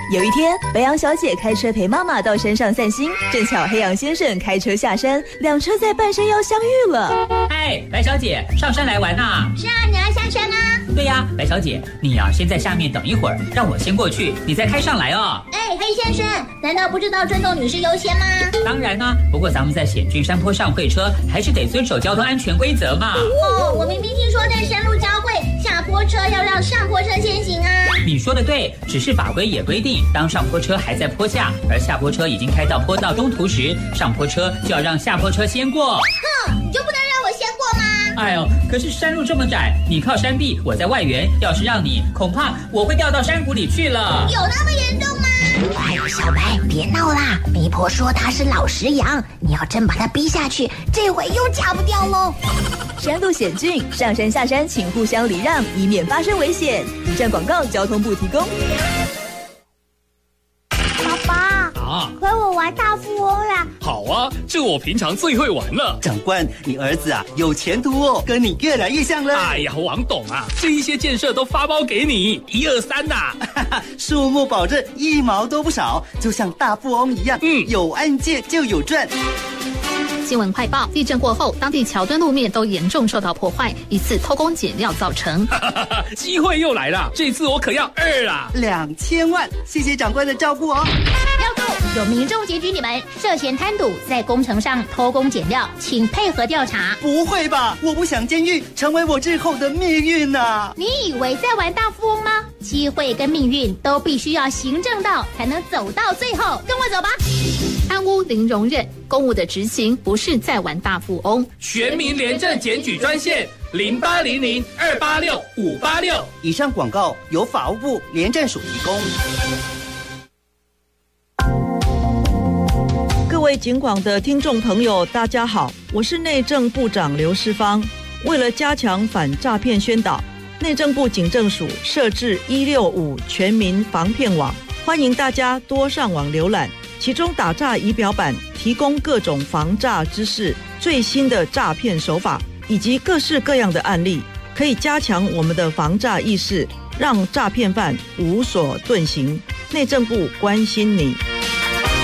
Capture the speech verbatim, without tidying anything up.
有一天，白羊小姐开车陪妈妈到山上散心，正巧黑羊先生开车下山，两车在半山腰相遇了。 嗨，白小姐，上山来玩啊？ 是啊，你要下山啊？ 对呀，白小姐，你啊先在下面等一会儿，让我先过去，你再开上来哦。 哎，黑先生，难道不知道尊重女士优先吗？ 当然啊，不过咱们在险峻山坡上会车，还是得遵守交通安全规则嘛。 哦，我明明听说在山路交汇，下坡车要让上坡车先行啊。 你说的对，只是法规也规定，当上坡车还在坡下，而下坡车已经开到坡道中途时，上坡车就要让下坡车先过。 哼，你就不能让我先过吗？ 哎呦，可是山路这么窄，你靠山壁，我在外缘，要是让你，恐怕我会掉到山谷里去了。 有那么严重吗？ 哎呦，小白，别闹啦！媒婆说他是老实羊，你要真把他逼下去，这回又嫁不掉喽。 山路险峻，上山下山请互相礼让，以免发生危险。以上广告，交通部提供。 爸爸啊， 陪我玩大富翁啦！ 好啊，这我平常最会玩了。 长官，你儿子啊有前途哦，跟你越来越像了。 哎呀，王董啊，这一些建设都发包给你，一二三呐、 啊，数目保证一毛都不少，就像大富翁一样。嗯，有案件就有赚。 新闻快报：地震过后，当地桥墩路面都严重受到破坏，疑似偷工减料造成。 机会又来了，这次我可要二啦， 两千万！谢谢长官的照顾哦。 要住，有民众检举你们涉嫌贪赌，在工程上偷工减料，请配合调查。 不会吧？我不想监狱成为我日后的命运呐、啊！ 你以为在玩大富翁吗？机会跟命运都必须要行正道，才能走到最后。跟我走吧。 贪污零容忍，公务的执行不是在玩大富翁。 全民廉政检举专线零八零零二八六五八六。 以上广告由法务部廉政署提供。 各位警广的听众朋友，大家好，我是内政部长刘世芳。为了加强反诈骗宣导，内政部警政署设置一六五全民防骗网，欢迎大家多上网浏览。其中打诈仪表板提供各种防诈知识、最新的诈骗手法以及各式各样的案例，可以加强我们的防诈意识，让诈骗犯无所遁形。内政部关心你。